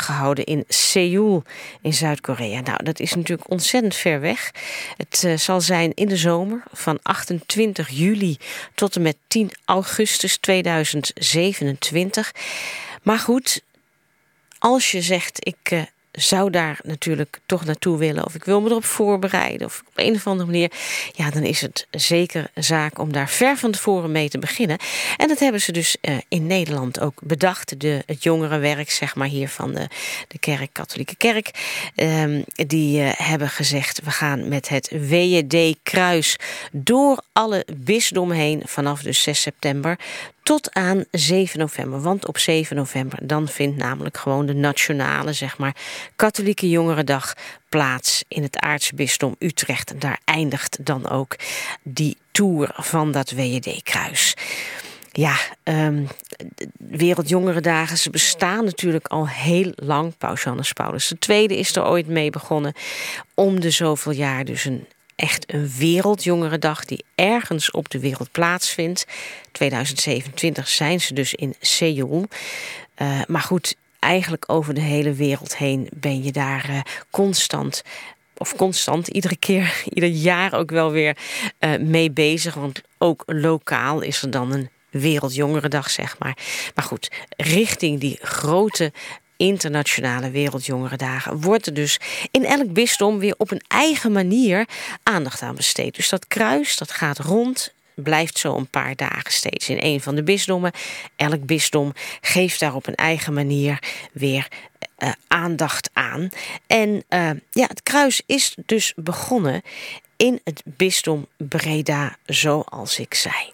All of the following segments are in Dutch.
gehouden in Seoul in Zuid-Korea. Nou, dat is natuurlijk ontzettend ver weg. Het zal zijn in de zomer van 28 juli tot en met 10 augustus 2027. Maar goed, als je zegt, ik zou daar natuurlijk toch naartoe willen, of ik wil me erop voorbereiden, of op een of andere manier, ja, dan is het zeker zaak om daar ver van tevoren mee te beginnen. En dat hebben ze dus in Nederland ook bedacht. Het jongerenwerk, zeg maar, hier van de kerk, katholieke kerk. Die hebben gezegd, we gaan met het WJD-kruis door alle bisdommen heen vanaf dus 6 september tot aan 7 november. Want op 7 november dan vindt namelijk gewoon de nationale, zeg maar, katholieke jongerendag plaats in het aartsbisdom Utrecht. En daar eindigt dan ook die tour van dat WJD-kruis. Ja, Wereldjongerendagen, ze bestaan natuurlijk al heel lang. Paus Johannes Paulus II is er ooit mee begonnen. Om de zoveel jaar dus echt een Wereldjongerendag die ergens op de wereld plaatsvindt. 2027 zijn ze dus in Seoul. Maar goed, eigenlijk over de hele wereld heen ben je daar constant, iedere keer, ieder jaar ook wel weer mee bezig. Want ook lokaal is er dan een Wereldjongerendag, zeg maar. Maar goed, richting die grote internationale Wereldjongerendagen wordt er dus in elk bisdom weer op een eigen manier aandacht aan besteed. Dus dat kruis, dat gaat rond, blijft zo een paar dagen steeds in een van de bisdommen. Elk bisdom geeft daar op een eigen manier weer aandacht aan. En het kruis is dus begonnen in het bisdom Breda, zoals ik zei.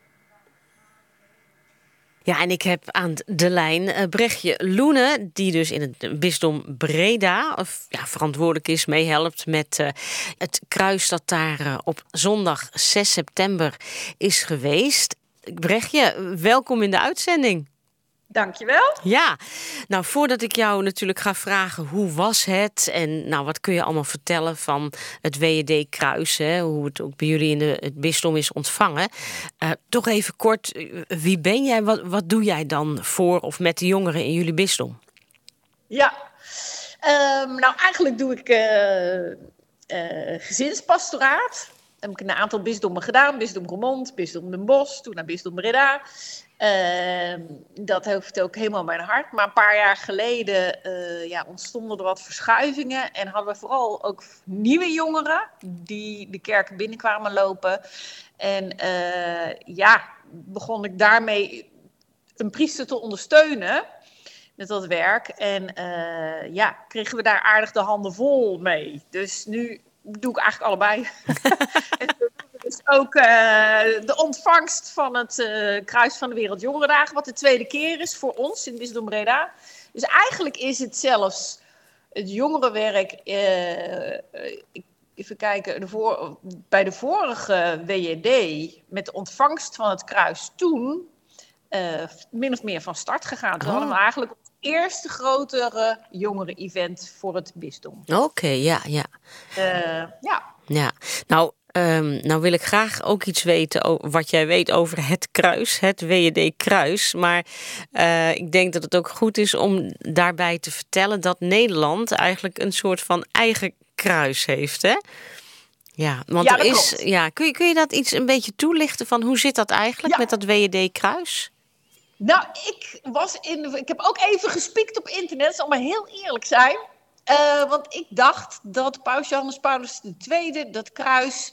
Ja, en ik heb aan de lijn Brechtje Loene, die dus in het bisdom Breda verantwoordelijk is, meehelpt met het kruis dat daar op zondag 6 september is geweest. Brechtje, welkom in de uitzending. Dankjewel. Ja, nou voordat ik jou natuurlijk ga vragen hoe was het en nou wat kun je allemaal vertellen van het WJD-kruis, hoe het ook bij jullie in het bisdom is ontvangen. Toch even kort, wie ben jij? Wat doe jij dan voor of met de jongeren in jullie bisdom? Ja, nou eigenlijk doe ik gezinspastoraat. Heb ik een aantal bisdommen gedaan. Bisdom Roermond, bisdom Den Bosch, toen naar bisdom Breda. Dat heeft ook helemaal mijn hart. Maar een paar jaar geleden ontstonden er wat verschuivingen. En hadden we vooral ook nieuwe jongeren die de kerken binnenkwamen lopen. En begon ik daarmee een priester te ondersteunen met dat werk. En kregen we daar aardig de handen vol mee. Dus nu doe ik eigenlijk allebei. Dus ook de ontvangst van het Kruis van de Wereldjongerendagen, wat de tweede keer is voor ons in Bisdom Breda. Dus eigenlijk is het zelfs het jongerenwerk, even kijken, bij de vorige WJD met de ontvangst van het kruis toen min of meer van start gegaan. Toen hadden we eigenlijk het eerste grotere jongeren-event voor het bisdom. Oké, ja. Nou wil ik graag ook iets weten wat jij weet over het kruis, het WJD-kruis. Maar ik denk dat het ook goed is om daarbij te vertellen dat Nederland eigenlijk een soort van eigen kruis heeft, hè? Ja, want ja, dat klopt. Kun je dat iets een beetje toelichten van hoe zit dat eigenlijk met dat WJD-kruis? Nou, ik heb ook even gespiekt op internet, zal maar heel eerlijk zijn. Want ik dacht dat Paus Johannes Paulus II dat kruis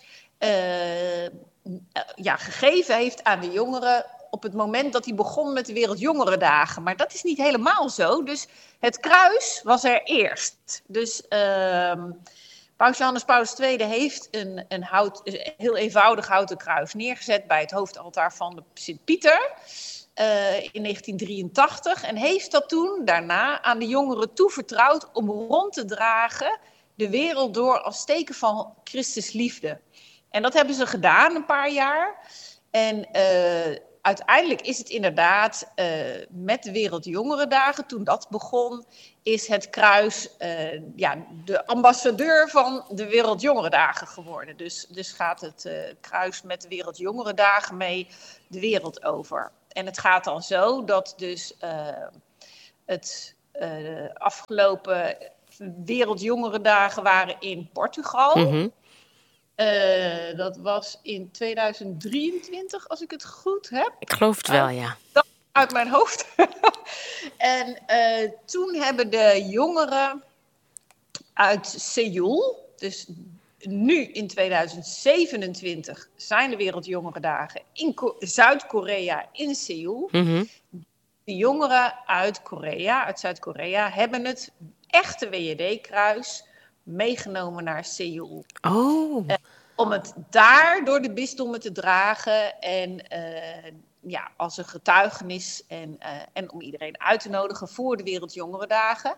gegeven heeft aan de jongeren op het moment dat hij begon met de Wereldjongerendagen. Maar dat is niet helemaal zo. Dus het kruis was er eerst. Dus Paus Johannes Paulus II heeft een heel eenvoudig houten kruis neergezet bij het hoofdaltaar van de Sint-Pieter. In 1983 en heeft dat toen daarna aan de jongeren toevertrouwd om rond te dragen de wereld door als teken van Christus liefde. En dat hebben ze gedaan een paar jaar. En uiteindelijk is het inderdaad met de Wereldjongerendagen, toen dat begon, is het kruis de ambassadeur van de Wereldjongerendagen geworden. Dus gaat het kruis met de Wereldjongerendagen mee de wereld over. En het gaat dan zo dat dus het de afgelopen Wereldjongerendagen waren in Portugal. Mhm. Dat was in 2023, als ik het goed heb. Ik geloof het wel, ja. Uit mijn hoofd. En toen hebben de jongeren uit Seoul, dus nu in 2027 zijn de Wereldjongerendagen in Zuid-Korea in Seoul. Mhm. De jongeren uit Zuid-Korea, hebben het echte WJD-kruis meegenomen naar Seoul. Oh. Om het daar door de bisdommen te dragen en als een getuigenis en om iedereen uit te nodigen voor de Wereldjongerendagen.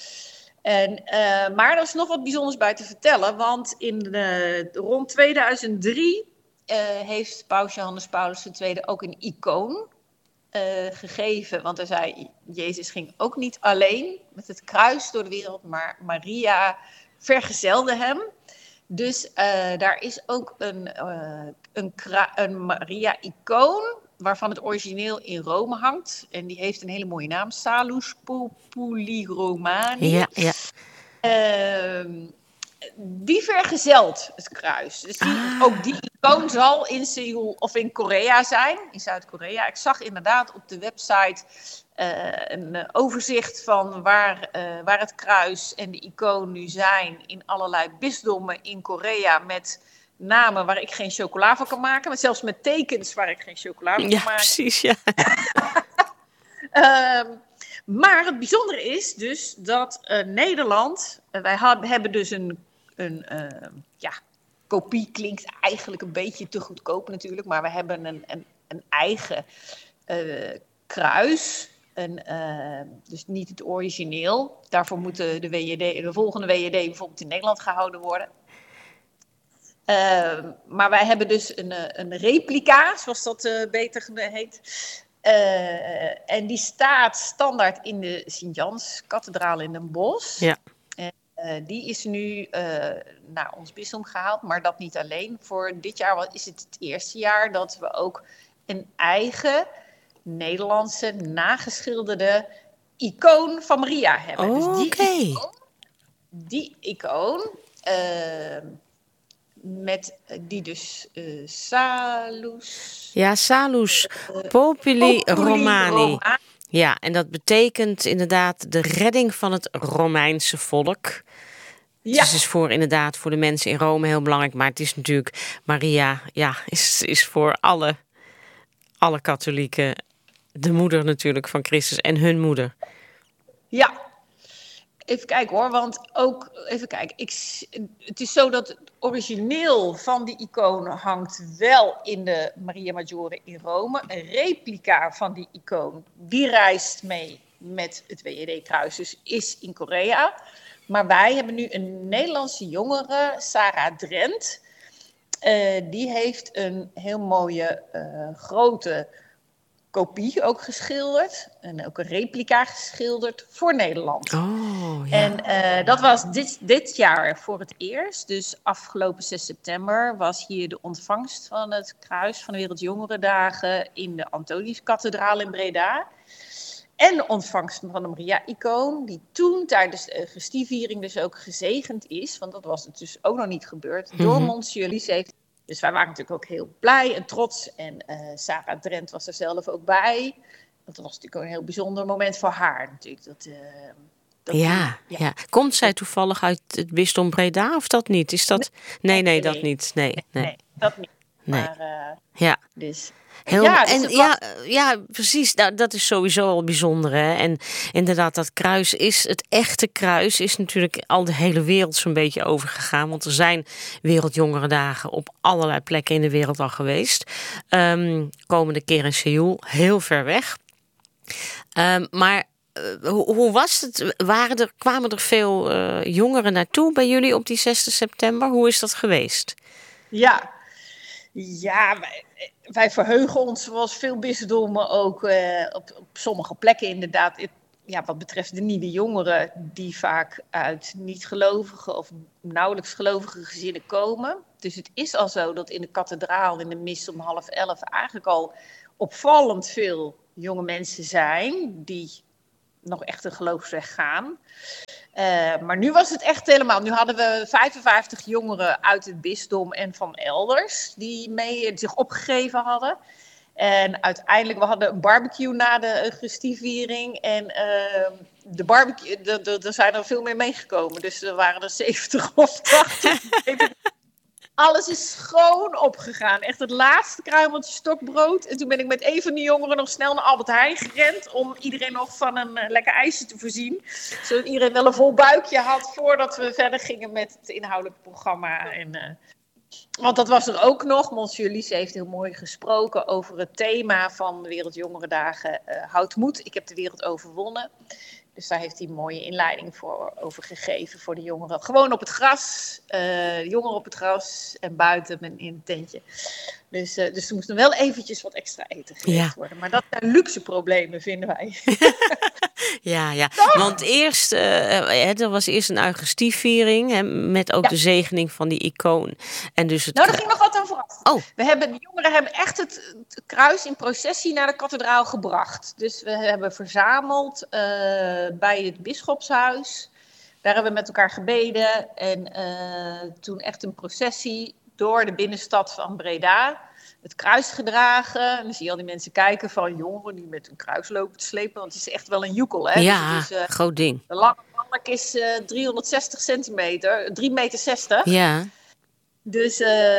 Maar er is nog wat bijzonders bij te vertellen, want rond 2003 heeft Paus Johannes Paulus II ook een icoon gegeven. Want hij zei, Jezus ging ook niet alleen met het kruis door de wereld, maar Maria vergezelde hem. Dus daar is ook een Maria-icoon, waarvan het origineel in Rome hangt. En die heeft een hele mooie naam, Salus Populi Romani. Ja, ja. Die vergezelt het kruis. Dus ook die icoon zal in Seoul of in Korea zijn, in Zuid-Korea. Ik zag inderdaad op de website een overzicht van waar het kruis en de icoon nu zijn in allerlei bisdommen in Korea met namen waar ik geen chocola van kan maken, maar zelfs met tekens waar ik geen chocola van kan maken. Ja, precies, ja. Maar het bijzondere is dus dat Nederland, wij hebben dus een kopie klinkt eigenlijk een beetje te goedkoop natuurlijk, maar we hebben een eigen kruis. Dus niet het origineel. Daarvoor moet de volgende WJD bijvoorbeeld in Nederland gehouden worden. Maar wij hebben dus een replica, zoals dat beter heet. En die staat standaard in de Sint-Jans-kathedraal in Den Bosch. Ja. Die is nu naar ons bisdom gehaald, maar dat niet alleen. Voor dit jaar is het eerste jaar dat we ook een eigen Nederlandse nageschilderde icoon van Maria hebben. Oh, dus oké. Die icoon met die dus Salus. Ja, Salus Populi Romani. Ja, en dat betekent inderdaad de redding van het Romeinse volk. Ja. Dus het is inderdaad voor de mensen in Rome heel belangrijk. Maar het is natuurlijk, Maria is voor alle katholieken de moeder natuurlijk van Christus en hun moeder. Ja, even kijken hoor, want ook, even kijken. Het is zo dat het origineel van die icoon hangt wel in de Maria Maggiore in Rome. Een replica van die icoon, die reist mee met het WJD-kruis, dus is in Korea. Maar wij hebben nu een Nederlandse jongere, Sarah Drent. Die heeft een heel mooie grote kopie ook geschilderd. En ook een replica geschilderd voor Nederland. Oh, ja. En dat was dit jaar voor het eerst. Dus afgelopen 6 september was hier de ontvangst van het kruis van de Wereldjongerendagen in de Antoniuskathedraal in Breda. En de ontvangst van de Maria-icoon, die toen tijdens de Eucharistieviering dus ook gezegend is. Want dat was het dus ook nog niet gebeurd. Door Monsieur Lies. Dus wij waren natuurlijk ook heel blij en trots. En Sarah Drent was er zelf ook bij. Dat was natuurlijk ook een heel bijzonder moment voor haar natuurlijk. Ja. Komt zij toevallig uit het bisdom Breda of dat niet? Is dat? Nee, dat niet. Nee, dat niet. Nee. Maar, ja. Dus... Precies. Nou, dat is sowieso al bijzonder. Hè? En inderdaad, dat kruis het echte kruis is natuurlijk al de hele wereld zo'n beetje overgegaan. Want er zijn Wereldjongerendagen op allerlei plekken in de wereld al geweest. Komende keer in Seoul, heel ver weg. Maar hoe was het? Kwamen er veel jongeren naartoe bij jullie op die 6 september? Hoe is dat geweest? Ja, wij verheugen ons zoals veel bisdommen ook op sommige plekken inderdaad. Wat betreft de nieuwe jongeren die vaak uit niet-gelovige of nauwelijks gelovige gezinnen komen. Dus het is al zo dat in de kathedraal in de mis om 10:30 eigenlijk al opvallend veel jonge mensen zijn die nog echt een geloofsweg gaan. Maar nu was het echt helemaal. Nu hadden we 55 jongeren uit het bisdom en van elders die zich opgegeven hadden. En uiteindelijk, we hadden een barbecue na de Eucharistieviering. En de barbecue, er zijn er veel meer meegekomen. Dus er waren er 70 of 80. Alles is schoon opgegaan. Echt het laatste kruimeltje stokbrood. En toen ben ik met een van de jongeren nog snel naar Albert Heijn gerend. Om iedereen nog van een lekker ijsje te voorzien. Zodat iedereen wel een vol buikje had voordat we verder gingen met het inhoudelijke programma. Want dat was er ook nog. Monsieur Lies heeft heel mooi gesproken over het thema van de Wereldjongerendagen. Houd moed, ik heb de wereld overwonnen. Dus daar heeft hij een mooie inleiding over gegeven voor de jongeren. Gewoon op het gras, jongeren op het gras en buiten in een tentje. Dus er moest wel eventjes wat extra eten gegeten worden. Maar dat zijn luxe problemen, vinden wij. Ja. Want eerst, er was eerst een Eucharistieviering met ook de zegening van die icoon. En dus daar ging nog wat aan vooraf. Oh. De jongeren hebben echt het kruis in processie naar de kathedraal gebracht. Dus we hebben verzameld bij het bisschopshuis. Daar hebben we met elkaar gebeden. En toen echt een processie door de binnenstad van Breda. Het kruis gedragen. En dan zie je al die mensen kijken van jongeren die met een kruis lopen te slepen. Want het is echt wel een joekel. Hè? Ja, dus, groot ding. De lange balk is 360 centimeter. 3,60 meter. Ja. Dus,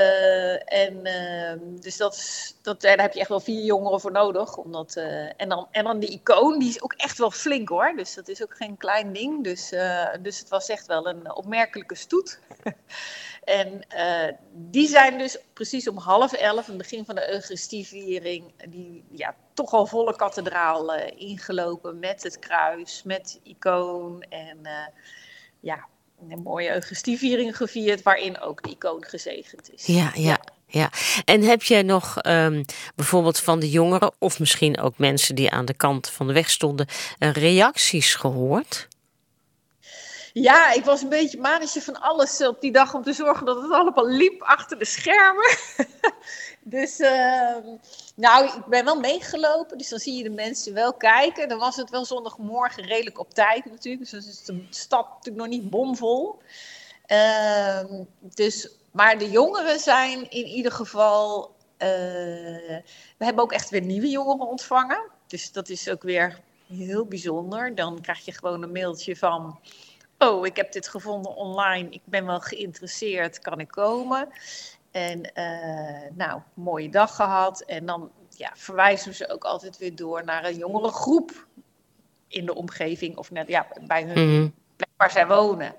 daar heb je echt wel 4 jongeren voor nodig. En dan die icoon, die is ook echt wel flink hoor. Dus dat is ook geen klein ding. Dus het was echt wel een opmerkelijke stoet. En die zijn dus precies om 10:30, het begin van de Eucharistieviering, die toch al volle kathedraal ingelopen met het kruis, met de icoon en een mooie Eucharistieviering gevierd, waarin ook de icoon gezegend is. Ja. En heb jij nog bijvoorbeeld van de jongeren, of misschien ook mensen die aan de kant van de weg stonden, reacties gehoord? Ja, ik was een beetje mannetje van alles op die dag om te zorgen dat het allemaal liep achter de schermen. Dus, ik ben wel meegelopen, dus dan zie je de mensen wel kijken. Dan was het wel zondagmorgen redelijk op tijd natuurlijk, dus dan is de stad natuurlijk nog niet bomvol. Maar de jongeren zijn in ieder geval... we hebben ook echt weer nieuwe jongeren ontvangen. Dus dat is ook weer heel bijzonder. Dan krijg je gewoon een mailtje van... Oh, ik heb dit gevonden online. Ik ben wel geïnteresseerd. Kan ik komen? En mooie dag gehad. En dan verwijzen ze ook altijd weer door naar een jongere groep in de omgeving. Of bij hun plek waar zij wonen.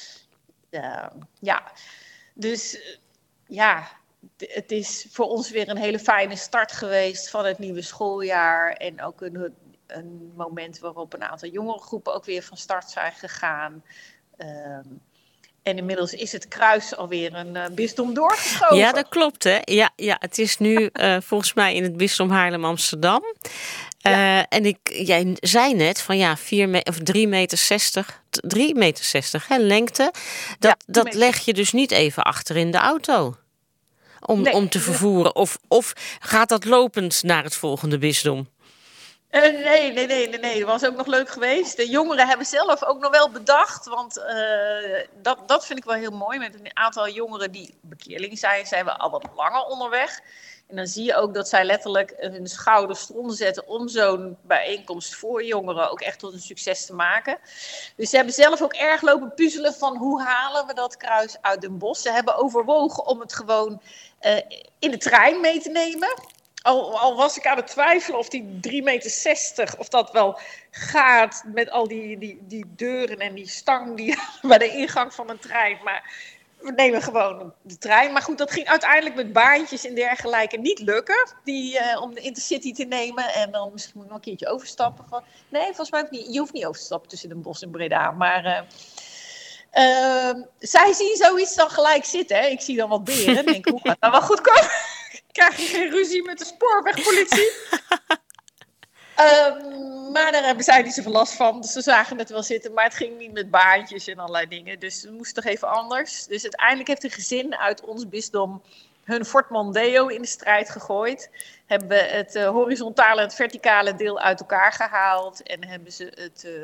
Ja. Dus het is voor ons weer een hele fijne start geweest van het nieuwe schooljaar. En ook een moment waarop een aantal jongere groepen ook weer van start zijn gegaan. En inmiddels is het kruis alweer een bisdom doorgeschoven. Ja, dat klopt hè. Ja, het is nu volgens mij in het bisdom Haarlem-Amsterdam. En jij zei net van 3,60 meter, 3,60 meter lengte. Dat leg je dus niet even achter in de auto. Om te vervoeren. Of gaat dat lopend naar het volgende bisdom? Nee. Dat was ook nog leuk geweest. De jongeren hebben zelf ook nog wel bedacht. Want dat vind ik wel heel mooi. Met een aantal jongeren die bekeerling zijn we al wat langer onderweg. En dan zie je ook dat zij letterlijk hun schouders eronder zetten om zo'n bijeenkomst voor jongeren ook echt tot een succes te maken. Dus ze hebben zelf ook erg lopen puzzelen van hoe halen we dat kruis uit Den Bosch. Ze hebben overwogen om het gewoon in de trein mee te nemen. Al was ik aan het twijfelen of die 3,60 meter, of dat wel gaat met al die deuren en die stang die bij de ingang van een trein. Maar we nemen gewoon de trein. Maar goed, dat ging uiteindelijk met baantjes en dergelijke niet lukken. Om de Intercity te nemen en dan misschien moet ik nog een keertje overstappen. Nee, volgens mij niet. Je hoeft niet over te stappen tussen Den Bosch en Breda. Maar zij zien zoiets dan gelijk zitten. Hè? Ik zie dan wat beren en denk, hoe gaat dat wel goed komen? Krijg je geen ruzie met de spoorwegpolitie? Maar daar hebben zij niet zoveel last van. Dus ze zagen het wel zitten. Maar het ging niet met baantjes en allerlei dingen. Dus het moest toch even anders. Dus uiteindelijk heeft een gezin uit ons bisdom hun Fort Mondeo in de strijd gegooid. Hebben het horizontale en het verticale deel uit elkaar gehaald. En hebben ze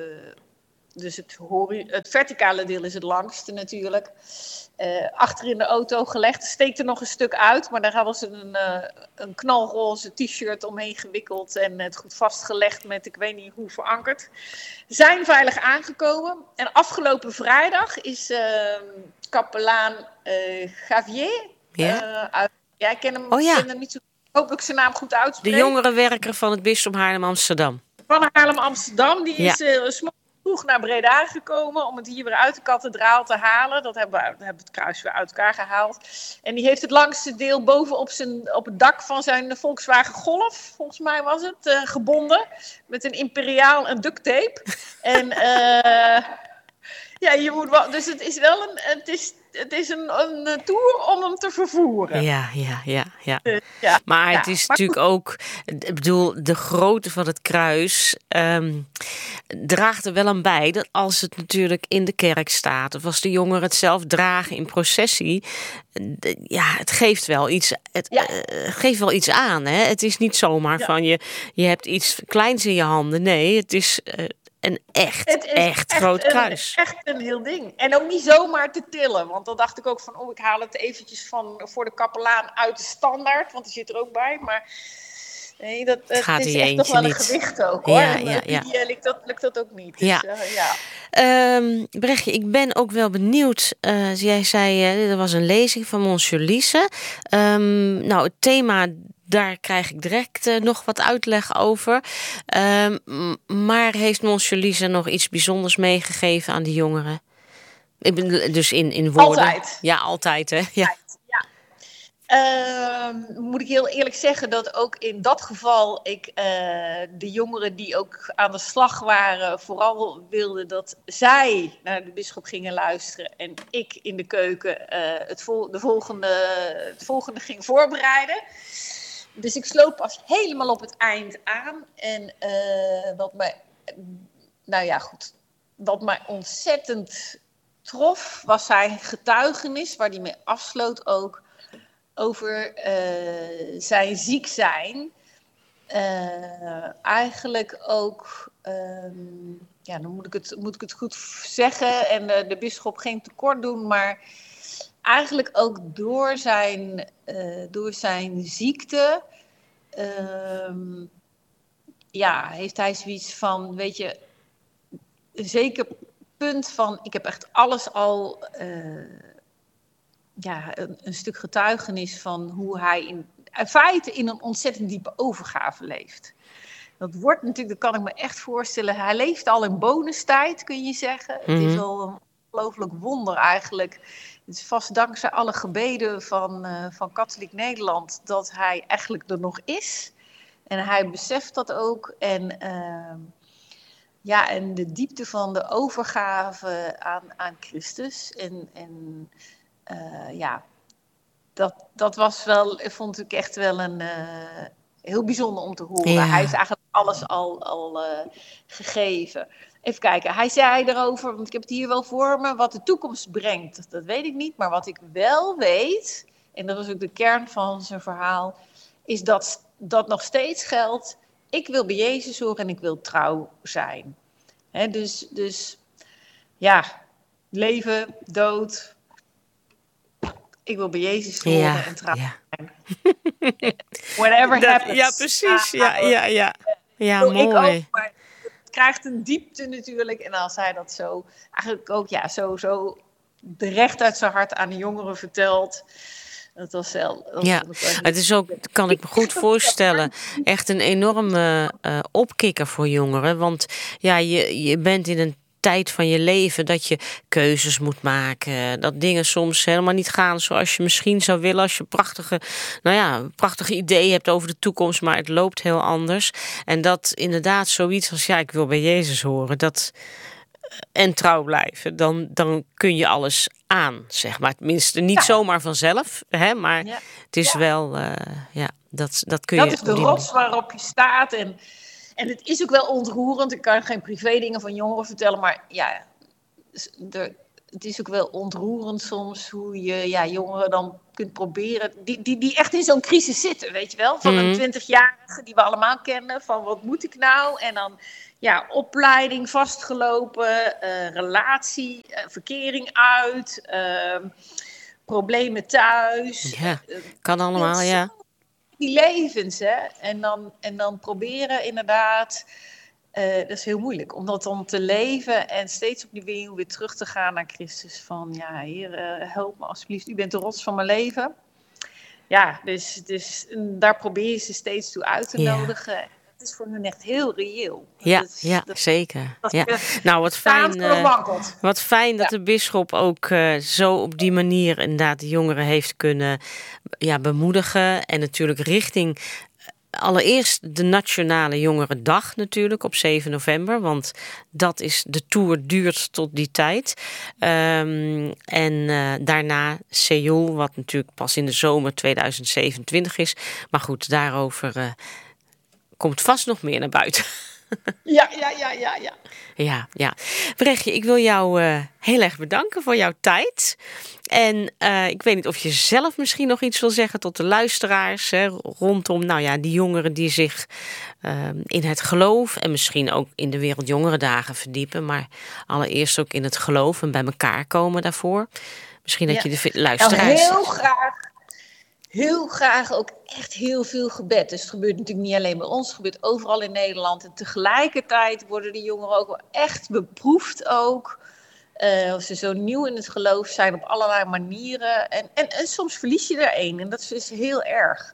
het verticale deel is het langste natuurlijk. Achter in de auto gelegd. Steekt er nog een stuk uit. Maar daar hadden ze een knalroze t-shirt omheen gewikkeld. En het goed vastgelegd met ik weet niet hoe verankerd. Zijn veilig aangekomen. En afgelopen vrijdag is kapelaan Javier. Ja, ik ken hem, ken hem niet zo. Hoop ik zijn naam goed uitspreek. De jongerenwerker van het bisdom Haarlem-Amsterdam. Van Haarlem-Amsterdam. Die is vroeg naar Breda gekomen om het hier weer uit de kathedraal te halen. Dat hebben we het kruis weer uit elkaar gehaald. En die heeft het langste deel boven op het dak van zijn Volkswagen Golf, volgens mij was het, gebonden. Met een imperiaal en duct tape. En ja, je moet wel. Dus het is wel het is een tour om hem te vervoeren. Ja. Ja, maar het is natuurlijk ook, ik bedoel, de grootte van het kruis draagt er wel aan bij dat als het natuurlijk in de kerk staat of als de jongeren het zelf dragen in processie, het geeft wel iets. Geeft wel iets aan. Hè? Het is niet zomaar van je hebt iets kleins in je handen. Nee, het is een echt groot kruis. Echt een heel ding. En ook niet zomaar te tillen. Want dan dacht ik ook van, ik haal het eventjes voor de kapelaan uit de standaard. Want die zit er ook bij. Maar nee, het gaat is echt toch wel een gewicht ook, hoor. Lukt dat ook niet. Dus, Brechtje, ik ben ook wel benieuwd. Jij zei, er was een lezing van Monsieur Lise. Het thema, daar krijg ik direct nog wat uitleg over. Maar heeft Monsieur Lise nog iets bijzonders meegegeven aan de jongeren? Ik ben dus in woorden. Altijd. Ja, altijd, hè? Ja. Moet ik heel eerlijk zeggen dat ook in dat geval ik de jongeren die ook aan de slag waren vooral wilde dat zij naar de bisschop gingen luisteren en ik in de keuken het volgende ging voorbereiden. Dus ik sloot pas helemaal op het eind aan en wat mij ontzettend trof was zijn getuigenis waar hij mee afsloot ook. Over zijn ziek zijn. Eigenlijk ook, dan moet ik het goed zeggen en de bisschop geen tekort doen, maar eigenlijk ook door zijn ziekte heeft hij zoiets van, weet je, een zeker punt van, ik heb echt alles al een stuk getuigenis van hoe hij in feite in een ontzettend diepe overgave leeft. Dat wordt natuurlijk, dat kan ik me echt voorstellen, hij leeft al in bonustijd, kun je zeggen. Mm-hmm. Het is al een ongelooflijk wonder eigenlijk. Het is vast dankzij alle gebeden van Katholiek Nederland dat hij eigenlijk er nog is. En hij beseft dat ook. En de diepte van de overgave aan Christus. Dat was wel, vond ik echt wel een heel bijzonder om te horen. Ja. Hij heeft eigenlijk alles al gegeven. Even kijken, hij zei erover, want ik heb het hier wel voor me, wat de toekomst brengt. Dat weet ik niet, maar wat ik wel weet, en dat was ook de kern van zijn verhaal, is dat nog steeds geldt, ik wil bij Jezus horen en ik wil trouw zijn. Dus leven, dood, ik wil bij Jezus horen en trouw zijn. Whatever happens. Ja, precies. Ja, mooi. Ik ook, maar het krijgt een diepte natuurlijk. En als hij dat zo, eigenlijk ook zo recht uit zijn hart aan de jongeren vertelt. Dat was het is ook, kan ik me goed voorstellen, echt een enorme opkikker voor jongeren. Want je bent in een tijd van je leven dat je keuzes moet maken. Dat dingen soms helemaal niet gaan zoals je misschien zou willen. Als je prachtige ideeën hebt over de toekomst, maar het loopt heel anders. En dat inderdaad zoiets als, ik wil bij Jezus horen, en trouw blijven, dan kun je alles aan, zeg maar. Tenminste, niet zomaar vanzelf, hè, maar het is wel, dat kun je... Dat is de rots waarop je staat en het is ook wel ontroerend. Ik kan geen privé dingen van jongeren vertellen, maar het is ook wel ontroerend soms hoe je jongeren dan kunt proberen, die echt in zo'n crisis zitten, weet je wel? Van een 20-jarige die we allemaal kennen, van wat moet ik nou? En dan opleiding vastgelopen, relatie, verkering uit, problemen thuis. Ja, kan allemaal, ja. Die levens, hè? En dan proberen inderdaad, dat is heel moeilijk, om dat dan te leven en steeds opnieuw weer terug te gaan naar Christus. Van ja, Heer, help me alsjeblieft, u bent de rots van mijn leven. Ja, dus daar probeer je ze steeds toe uit te nodigen. Het is voor hun echt heel reëel. Zeker. Nou, wat fijn dat de bisschop ook zo op die manier inderdaad de jongeren heeft kunnen bemoedigen. En natuurlijk richting allereerst de Nationale Jongerendag natuurlijk op 7 november. Want dat is, de tour duurt tot die tijd. En daarna Seoul, wat natuurlijk pas in de zomer 2027 is. Maar goed, daarover komt vast nog meer naar buiten. Ja. Brechtje, ik wil jou heel erg bedanken voor jouw tijd. En ik weet niet of je zelf misschien nog iets wil zeggen tot de luisteraars. Hè, rondom die jongeren die zich in het geloof en misschien ook in de Wereldjongerendagen verdiepen. Maar allereerst ook in het geloof en bij elkaar komen daarvoor. Misschien dat je de luisteraars... Heel graag ook echt heel veel gebed. Dus het gebeurt natuurlijk niet alleen bij ons, het gebeurt overal in Nederland. En tegelijkertijd worden de jongeren ook wel echt beproefd ook. Als ze zo nieuw in het geloof zijn op allerlei manieren. En soms verlies je er een en dat is heel erg.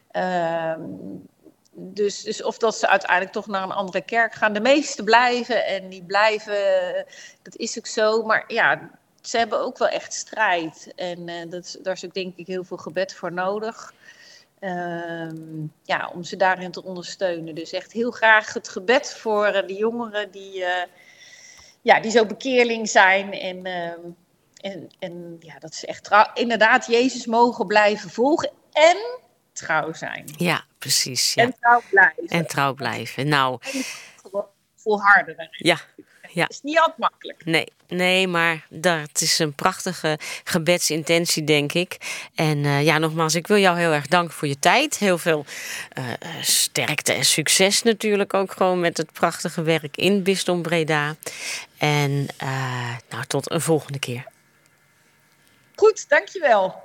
Dus of dat ze uiteindelijk toch naar een andere kerk gaan. De meesten blijven en die blijven, dat is ook zo. Maar ja, ze hebben ook wel echt strijd. En daar is ook denk ik heel veel gebed voor nodig. Om ze daarin te ondersteunen. Dus echt heel graag het gebed voor de jongeren die zo bekeerling zijn. En dat ze echt inderdaad Jezus mogen blijven volgen en trouw zijn. Ja, precies. Ja. En trouw blijven. Nou. En gewoon volharden daarin. Ja. Het is niet altijd makkelijk. Nee, maar het is een prachtige gebedsintentie, denk ik. En nogmaals, ik wil jou heel erg danken voor je tijd. Heel veel sterkte en succes natuurlijk ook gewoon met het prachtige werk in Bisdom Breda. En tot een volgende keer. Goed, dankjewel.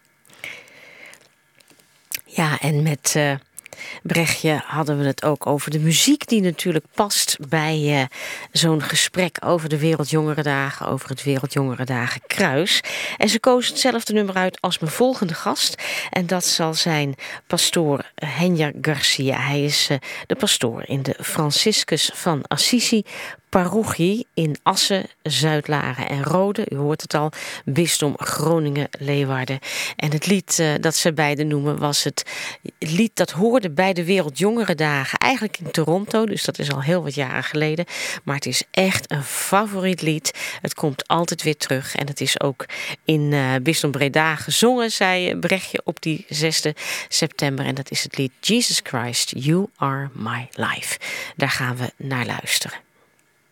Ja, en met Brechtje hadden we het ook over de muziek die natuurlijk past bij zo'n gesprek over de Wereldjongerendagen, over het Wereldjongerendagen Kruis. En ze koos hetzelfde nummer uit als mijn volgende gast. En dat zal zijn pastoor Henja Garcia. Hij is de pastoor in de Franciscus van Assisi parochie in Assen, Zuidlaren en Rode. U hoort het al, Bisdom Groningen-Leeuwarden. En het lied dat ze beiden noemen was het lied dat hoorde bij de Wereldjongerendagen. Eigenlijk in Toronto, dus dat is al heel wat jaren geleden. Maar het is echt een favoriet lied. Het komt altijd weer terug. En het is ook in Bisdom Breda gezongen, zei Brechtje, op die 6 september. En dat is het lied Jesus Christ, You Are My Life. Daar gaan we naar luisteren.